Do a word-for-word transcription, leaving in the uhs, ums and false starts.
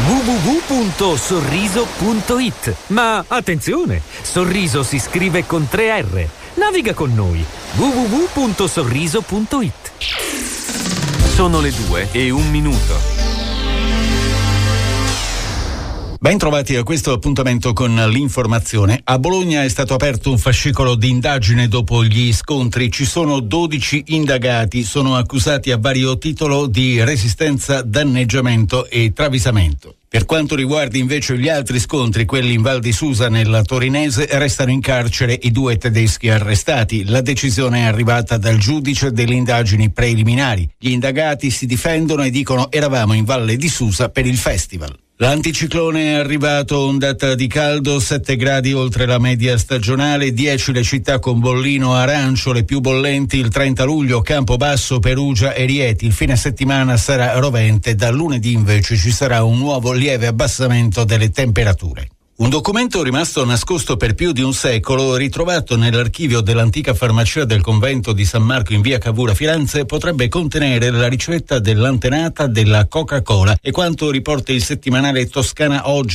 w w w punto sorriso punto i t. Ma attenzione, Sorriso si scrive con tre R. Naviga con noi. w w w punto sorriso punto i t. Sono le due e un minuto. Ben trovati a questo appuntamento con l'informazione. A Bologna è stato aperto un fascicolo di indagine dopo gli scontri. Ci sono dodici indagati, sono accusati a vario titolo di resistenza, danneggiamento e travisamento. Per quanto riguarda invece gli altri scontri, quelli in Val di Susa nella Torinese, restano in carcere i due tedeschi arrestati. La decisione è arrivata dal giudice delle indagini preliminari. Gli indagati si difendono e dicono: eravamo in Valle di Susa per il festival. L'anticiclone è arrivato, ondata di caldo, sette gradi oltre la media stagionale, dieci le città con bollino arancio, le più bollenti il trenta luglio, Campobasso, Perugia e Rieti. Il fine settimana sarà rovente, da lunedì invece ci sarà un nuovo lieve abbassamento delle temperature. Un documento rimasto nascosto per più di un secolo, ritrovato nell'archivio dell'antica farmacia del convento di San Marco in via Cavour a Firenze, potrebbe contenere la ricetta dell'antenata della Coca-Cola e quanto riporta il settimanale Toscana Oggi